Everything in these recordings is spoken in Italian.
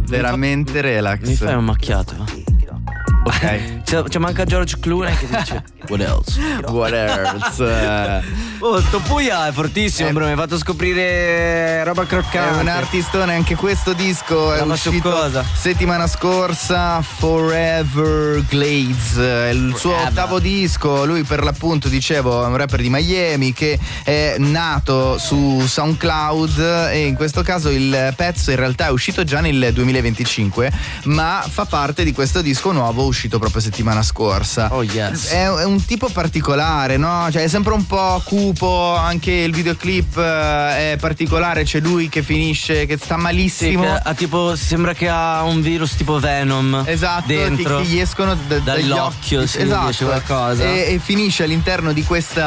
veramente relax. Mi fai un macchiato. Ok. C'è manca George Clooney che dice what else? What else? Sto Puya è fortissimo, bro. Mi hai fatto scoprire roba croccante. È un artistone anche questo disco. È uscito cosa? settimana scorsa. Forever Glades, è il suo ottavo disco. Lui per l'appunto, dicevo, è un rapper di Miami che è nato su SoundCloud, e in questo caso il pezzo in realtà è uscito già nel 2025, ma fa parte di questo disco nuovo uscito proprio settimana scorsa. Oh yes. È un tipo particolare, no? Cioè è sempre un po' cupo, anche il videoclip è particolare, c'è lui che finisce, che sta malissimo. Sì, che tipo sembra che ha un virus tipo Venom. Esatto, dentro. che gli escono dagli dall'occhio, sì, esatto. esce qualcosa. E finisce all'interno di questo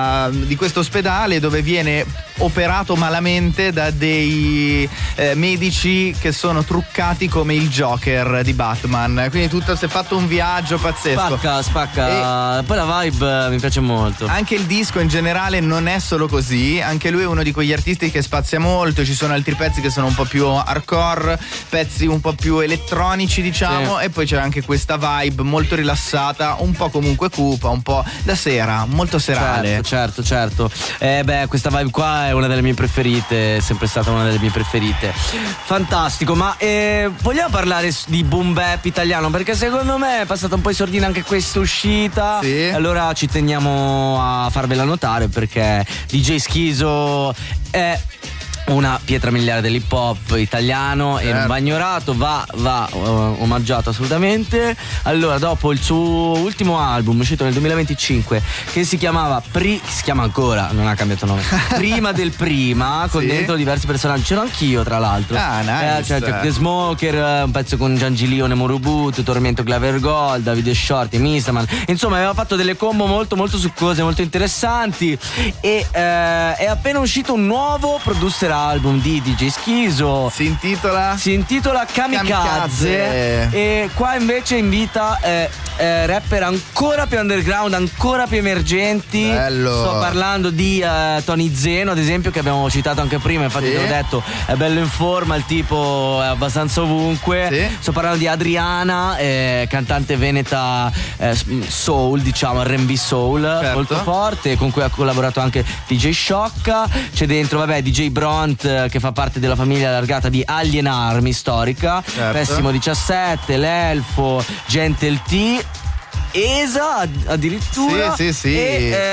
ospedale dove viene operato malamente da dei medici che sono truccati come il Joker di Batman. Quindi tutto si è fatto un viaggio pazzesco. Spacca. Poi la vibe mi piace molto. Anche il disco in generale non è solo così, anche lui è uno di quegli artisti che spazia molto. Ci sono altri pezzi che sono un po' più hardcore, pezzi un po' più elettronici, diciamo, e poi c'è anche questa vibe molto rilassata, un po' comunque cupa, un po' da sera, molto serale. Certo. Questa vibe qua è una delle mie preferite, è sempre stata una delle mie preferite. Fantastico, ma vogliamo parlare di boom bap italiano? Perché secondo me è passata un po' in sordina anche questa uscita. Sì. Allora ci teniamo a farvela notare, perché DJ Schizo è una pietra miliare dell'hip hop italiano, e non va ignorato, va omaggiato assolutamente. Allora, dopo il suo ultimo album uscito nel 2025, che si chiama ancora, non ha cambiato nome, Prima del Prima, con dentro diversi personaggi, c'ero anch'io tra l'altro. Nice. C'è The Smoker, un pezzo con Giangilio Nemorubut, Tormento Claver Gold, Davide Shorty, Mistaman. Insomma, aveva fatto delle combo molto molto succose, molto interessanti, e è appena uscito un nuovo producer album di DJ Schizo. Si intitola Kamikaze. E qua invece invita rapper ancora più underground, ancora più emergenti. Bello. Sto parlando di Tony Zeno, ad esempio, che abbiamo citato anche prima. Infatti te l'ho detto, è bello in forma, il tipo è abbastanza ovunque. Sì. Sto parlando di Adriana, cantante veneta, soul, diciamo R&B soul, molto forte, con cui ha collaborato anche DJ Sciocca. C'è dentro DJ Bront, che fa parte della famiglia allargata di Alien Army storica, Pessimo 17, L'Elfo, Gentle T, Esa addirittura. Sì. E